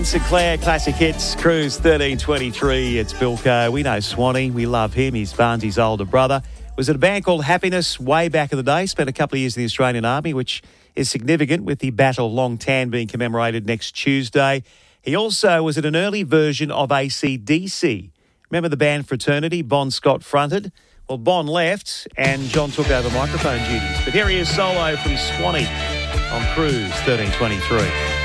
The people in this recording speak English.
Sinclair Classic Hits, Cruise 1323. It's Bilko. We know Swanee. We love him. He's Barnsley's older brother. Was at a band called Happiness way back in the day. Spent a couple of years in the Australian Army, which is significant with the Battle of Long Tan being commemorated next Tuesday. He also was at an early version of AC/DC. Remember the band Fraternity, Bon Scott fronted? Well, Bon left and John took over microphone duties. But here he is solo from Swanee on Cruise 1323.